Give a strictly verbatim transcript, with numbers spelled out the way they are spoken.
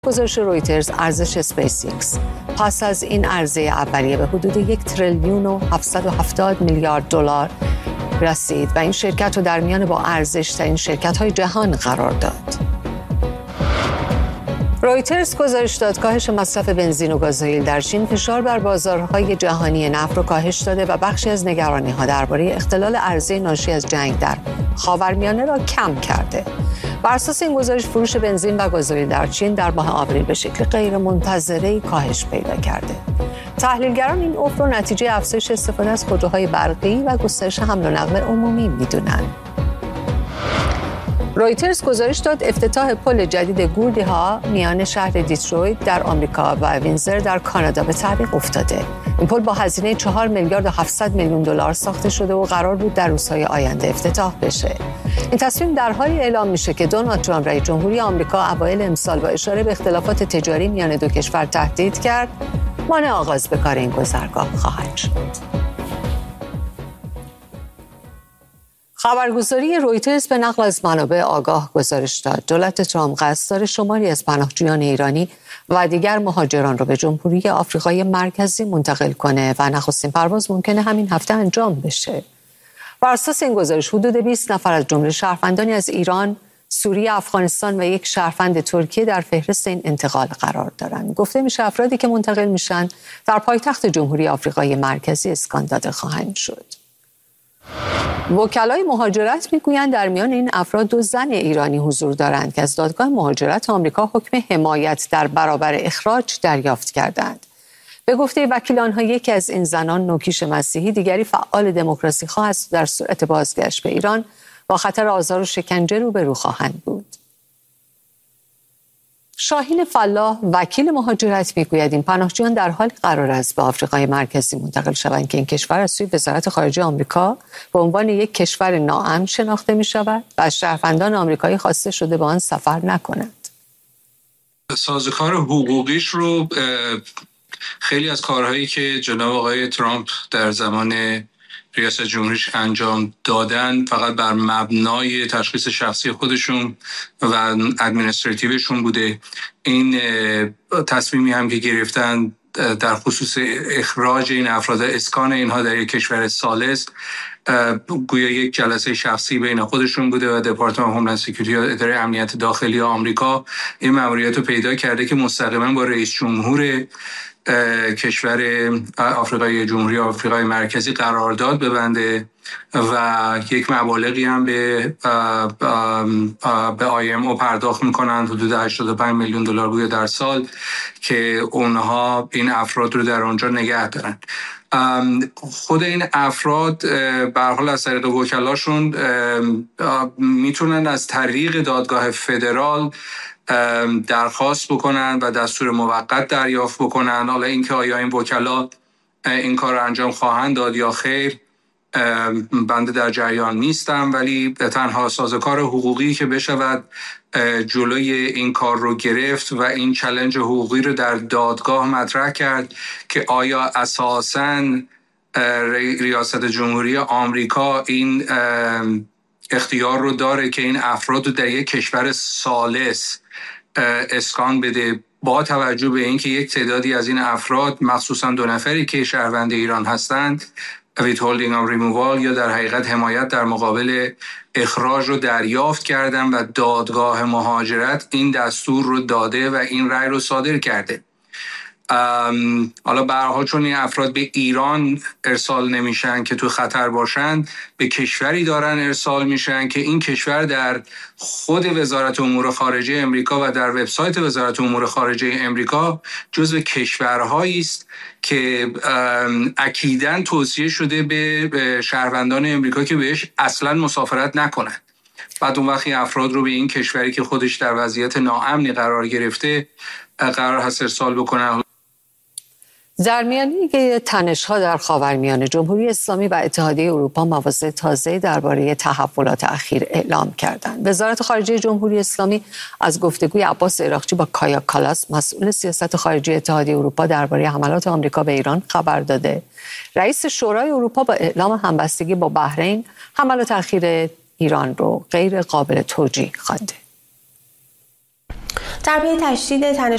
گزارش رویترز ارزش اسپیس ایکس پس از این عرضه اولیه به حدود یک تریلیون و هفتصد و هفتاد میلیارد دلار رسید و این شرکت رو در میان با ارزش‌ترین شرکت‌های جهان قرار داد. رویترز گزارش داد کاهش مصرف بنزین و گازوئیل در چین فشار بر بازارهای جهانی نفت را کاهش داده و بخشی از نگرانی‌ها درباره اختلال عرضه ناشی از جنگ در خاورمیانه را کم کرده. بر اساس این گزارش فروش بنزین و گازوئیل در چین در ماه آوریل به شکل غیرمنتظره‌ای کاهش پیدا کرده. تحلیلگران این افت را نتیجه افزایش استفاده از خودروهای برقی و گسترش حمل و نقل عمومی می‌دونند. رویترز گزارش داد افتتاح پل جدید گوردی ها میان شهر دیترویت در آمریکا و وینزر در کانادا به تعویق افتاده. این پل با هزینه چهار میلیارد و هفتصد میلیون دلار ساخته شده و قرار بود در روزهای آینده افتتاح بشه. این تصمیم در حالی اعلام میشه که دونالد ترامپ رئیس جمهوری آمریکا اوایل امسال با اشاره به اختلافات تجاری میان دو کشور تهدید کرد مانع آغاز به کار این گذرگاه خواهد شد. خبرگزاری رویترز به نقل از منابع آگاه گزارش داد دولت ترامپ قصد داره شماری از پناهجویان ایرانی و دیگر مهاجران را به جمهوری آفریقای مرکزی منتقل کنه و نخستین پرواز ممکنه همین هفته انجام بشه. بر اساس این گزارش حدود بیست نفر از جمله شهروندانی از ایران، سوریه، افغانستان و یک شهروند ترکیه در فهرست این انتقال قرار دارند. گفته میشه افرادی که منتقل میشن در پایتخت جمهوری آفریقای مرکزی اسکان داده خواهند شد. وکلای مهاجرت میگویند در میان این افراد دو زن ایرانی حضور دارند که از دادگاه مهاجرت آمریکا حکم حمایت در برابر اخراج دریافت کردند. به گفته وکیل آنها یکی از این زنان نوکیش مسیحی، دیگری فعال دموکراسی خواه است در صورت بازگشت به ایران با خطر آزار و شکنجه روبرو خواهند بود. شاهین فلاح وکیل مهاجرت میگوید این پناهجویان در حال قرار است به آفریقای مرکزی منتقل شوند که این کشور از سوی وزارت خارجه آمریکا به عنوان یک کشور ناامن شناخته می شود و از شهروندان آمریکایی خواسته شده به آن سفر نکنند. سازوکار حقوقیش رو خیلی از کارهایی که جناب آقای ترامپ در زمان ریاست جمهوریش انجام دادن فقط بر مبنای تشخیص شخصی خودشون و ادمنستراتیوشون بوده. این تصمیمی هم که گرفتن در خصوص اخراج این افراد، اسکان اینها در یک کشور ثالث، گویا یک جلسه شخصی بین خودشون بوده و دپارتمان هوملند سکیوریتی یا اداره امنیت داخلی آمریکا این مأموریت رو پیدا کرده که مستقیما با رئیس جمهور کشور آفریقای جمهوری آفریقای مرکزی قرارداد ببنده و یک مبالغی هم به به آی ام او پرداخت میکنند حدود هشتاد و پنج میلیون دلار گویا در سال که اونها این افراد رو در آنجا نگه دارن. خود این افراد به هر حال از طریق وکلاشون میتونن از طریق دادگاه فدرال درخواست بکنن و دستور موقت دریافت بکنن. حالا اینکه آیا این وکلا این کار رو انجام خواهند داد یا خیر بنده در جریان نیستم، ولی تنها سازوکار حقوقی که بشود جلوی این کار رو گرفت و این چالش حقوقی رو در دادگاه مطرح کرد که آیا اساساً ریاست جمهوری آمریکا این اختیار رو داره که این افراد رو در یک کشور ثالث اسکان بده، با توجه به اینکه یک تعدادی از این افراد مخصوصا دو نفری که شهروند ایران هستند withholding of removal یا در حقیقت حمایت در مقابل اخراج رو دریافت کردن و دادگاه مهاجرت این دستور رو داده و این رأی رو صادر کرده. حالا به هر حال چون این افراد به ایران ارسال نمیشن که تو خطر باشن، به کشوری دارن ارسال میشن که این کشور در خود وزارت امور خارجه امریکا و در وبسایت وزارت امور خارجه امریکا جزو کشورهایی است که اکیداً توصیه شده به شهروندان امریکا که بهش اصلاً مسافرت نکنن. بعد اون وقتی افراد رو به این کشوری که خودش در وضعیت ناامنی قرار گرفته قرار هست ارسال بکنن. در میانه تنش‌ها در خاورمیانه، جمهوری اسلامی و اتحادیه اروپا مواضع تازه‌ای درباره تحولات اخیر اعلام کردند. وزارت خارجه جمهوری اسلامی از گفتگوی عباس عراقچی با کایا کالاس، مسئول سیاست خارجی اتحادیه اروپا درباره حملات آمریکا به ایران خبر داده. رئیس شورای اروپا با اعلام همبستگی با بحرین، حملات اخیر ایران رو غیر قابل توجیه خوانده. در پی تشدید